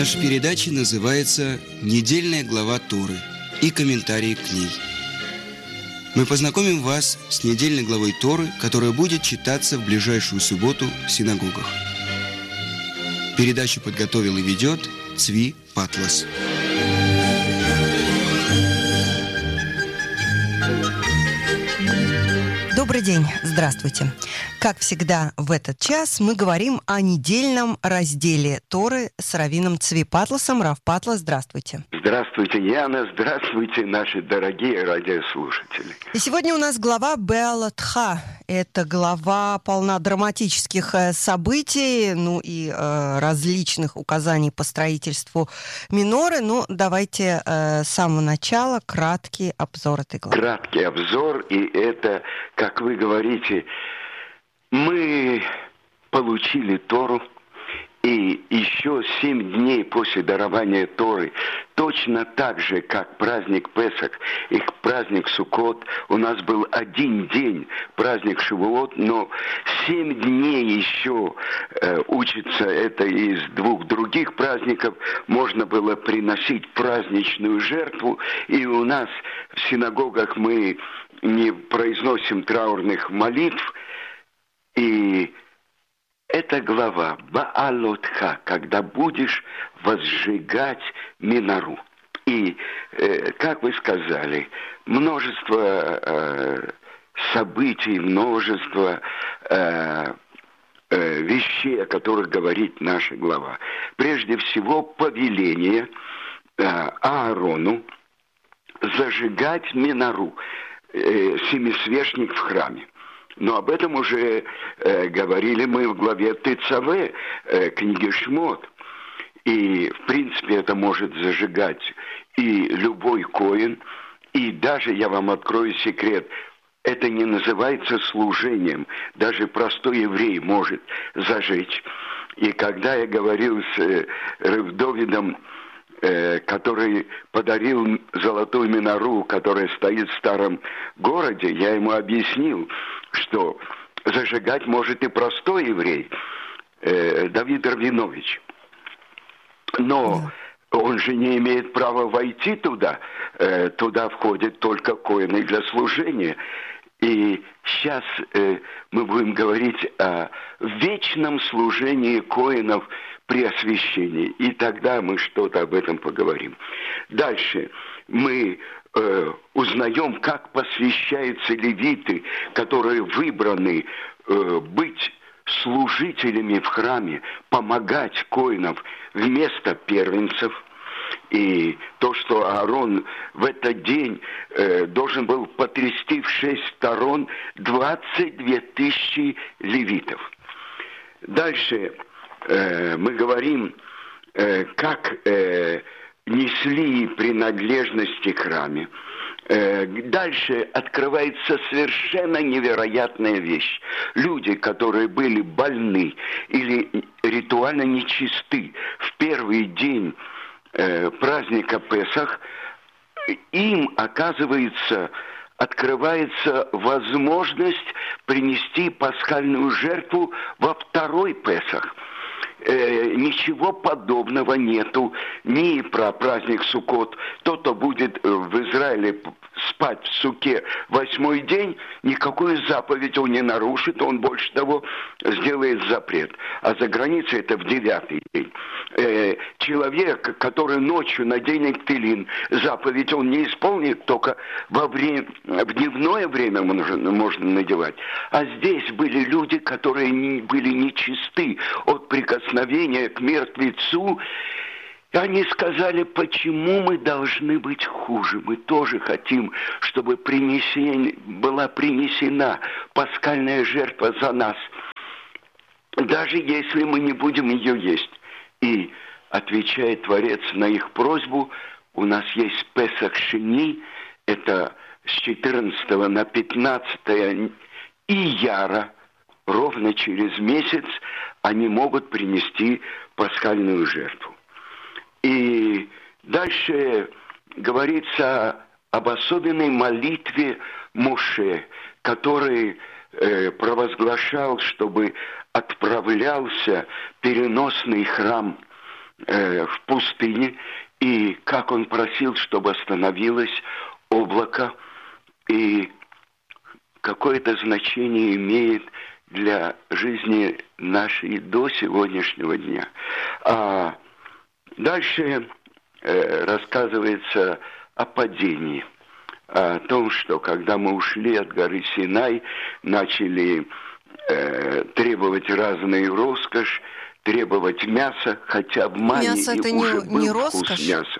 Наша передача называется «Недельная глава Торы» и комментарии к ней. Мы познакомим вас с недельной главой Торы, которая будет читаться в ближайшую субботу в синагогах. Передачу подготовил и ведет Цви Патлас. Добрый день, здравствуйте. Как всегда в этот час мы говорим о недельном разделе Торы с раввином Цви Патласом. Рав Патлас, здравствуйте. Здравствуйте, Яна, здравствуйте, наши дорогие радиослушатели. И сегодня у нас глава Беалатха. Это глава полна драматических событий, и различных указаний по строительству миноры. Давайте с самого начала краткий обзор этой главы. Краткий обзор, и это, как вы говорите, мы получили Тору, и еще 7 дней после дарования Торы, точно так же, как праздник Песах и праздник Суккот, у нас был один день, праздник Шавуот, но 7 дней еще учится это из 2 других праздников, можно было приносить праздничную жертву, и у нас в синагогах мы не произносим траурных молитв, и эта глава Баалотха, когда будешь возжигать минору. И, как вы сказали, множество событий, множество вещей, о которых говорит наша глава. Прежде всего, повеление Аарону зажигать минору, семисвешник в храме. Но об этом уже говорили мы в главе Тецаве, книги Шмот. И, в принципе, это может зажигать и любой коэн. И даже, я вам открою секрет, это не называется служением. Даже простой еврей может зажечь. И когда я говорил с Ревдовидом, который подарил золотую минору, которая стоит в старом городе, я ему объяснил, что зажигать может и простой еврей, Давид Равинович. Но он же не имеет права войти туда. Туда входят только коэны для служения. И сейчас мы будем говорить о вечном служении коэнов при освящении. И тогда мы что-то об этом поговорим. Дальше мы узнаем, как посвящаются левиты, которые выбраны быть служителями в храме, помогать коэнам вместо первенцев. И то, что Аарон в этот день должен был потрясти в 6 сторон 22 тысячи левитов. Дальше мы говорим, как несли принадлежности к храме. Дальше открывается совершенно невероятная вещь. Люди, которые были больны или ритуально нечисты в первый день праздника Песах, им, оказывается, открывается возможность принести пасхальную жертву во второй Песах. Ничего подобного нету ни про праздник Суккот. Тот, кто будет в Израиле спать в суке 8-й день, никакую заповедь он не нарушит, он больше того сделает запрет. А за границей это в 9-й день. Человек, который ночью наденет тфилин, заповедь он не исполнит, только в дневное время можно надевать. А здесь были люди, которые были нечисты от прикосновения к мертвецу. И они сказали, почему мы должны быть хуже? Мы тоже хотим, чтобы была принесена пасхальная жертва за нас, даже если мы не будем ее есть. И, отвечает Творец на их просьбу, у нас есть Песах Шени, это с 14 на 15 Ияра, ровно через месяц они могут принести пасхальную жертву. И дальше говорится об особенной молитве Моше, который провозглашал, чтобы отправлялся переносный храм в пустыне, и как он просил, чтобы остановилось облако, и какое-то значение имеет для жизни нашей до сегодняшнего дня. А дальше рассказывается о падении, о том, что когда мы ушли от горы Синай, начали требовать разную роскошь, требовать мяса, хотя в мане мясо это уже не был вкус роскошь. мяса.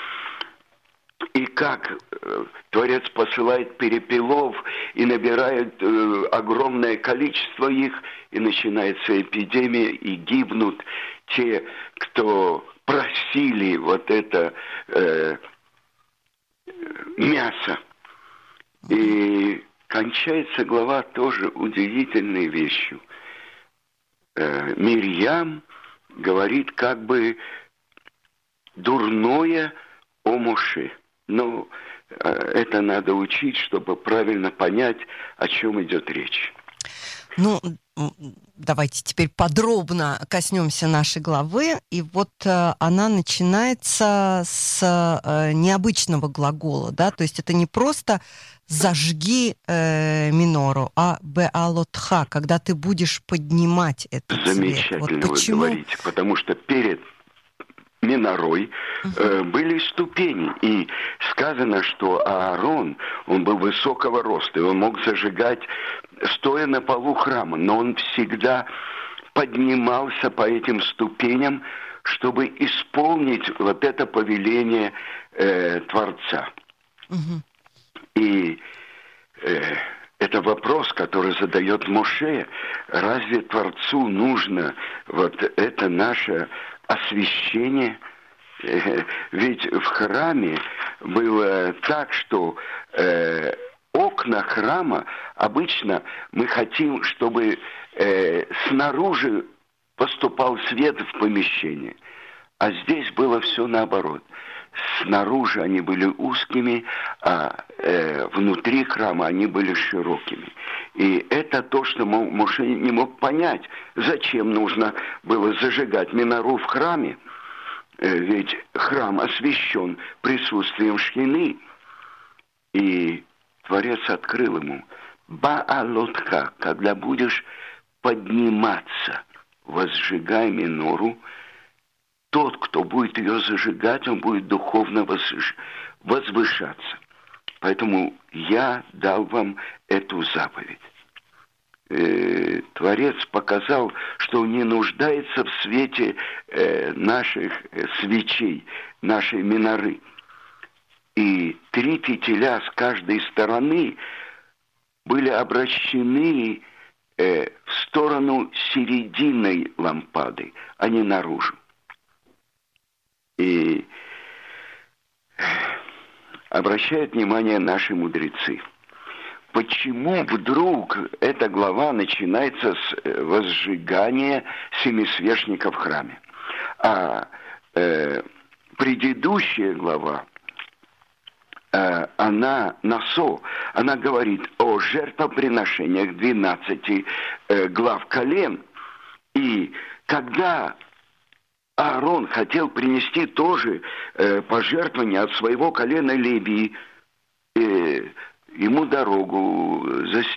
И как Творец посылает перепелов и набирает огромное количество их, и начинается эпидемия, и гибнут те, кто просили вот это мясо. И кончается глава тоже удивительной вещью. Мирьям говорит как бы дурное о Моше. Но это надо учить, чтобы правильно понять, о чем идет речь. Ну, давайте теперь подробно коснемся нашей главы. И вот она начинается с необычного глагола, да, то есть это не просто «зажги минору», а «беалотха», когда ты будешь поднимать этот свет. Замечательно вот вы говорите, потому что перед минорой были ступени, и сказано, что Аарон, он был высокого роста, и он мог зажигать, стоя на полу храма, но он всегда поднимался по этим ступеням, чтобы исполнить вот это повеление Творца. И это вопрос, который задает Моше: разве Творцу нужно вот это наше освящение? Ведь в храме было так, что окна храма обычно мы хотим, чтобы снаружи поступал свет в помещение. А здесь было все наоборот. Снаружи они были узкими, а внутри храма они были широкими. И это то, что Моше не мог понять, зачем нужно было зажигать минору в храме. Ведь храм освящен присутствием Шхины. И Творец открыл ему: «Баалотха», когда будешь подниматься, возжигай минору. Тот, кто будет ее зажигать, он будет духовно возвышаться. Поэтому я дал вам эту заповедь. Творец показал, что он не нуждается в свете наших свечей, нашей миноры. И 3 фитиля с каждой стороны были обращены в сторону серединной лампады, а не наружу. И обращают внимание наши мудрецы. Почему вдруг эта глава начинается с возжигания семисвечника в храме? А предыдущая глава, она говорит о жертвоприношениях 12 глав колен. И когда Аарон хотел принести тоже пожертвование от своего колена Левии, ему дорогу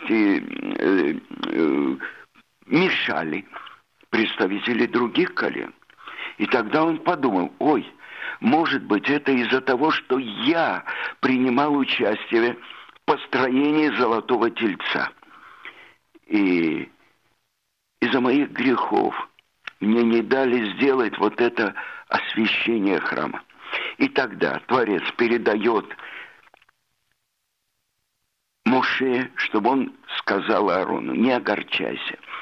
мешали представители других колен. И тогда он подумал: ой, может быть, это из-за того, что я принимал участие в построении золотого тельца. И из-за моих грехов мне не дали сделать вот это освящение храма. И тогда Творец передает Моше, чтобы он сказал Аарону: не огорчайся.